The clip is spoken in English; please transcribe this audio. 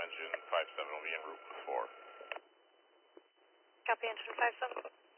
engine 57 will be en route with 4. Copy, engine 57.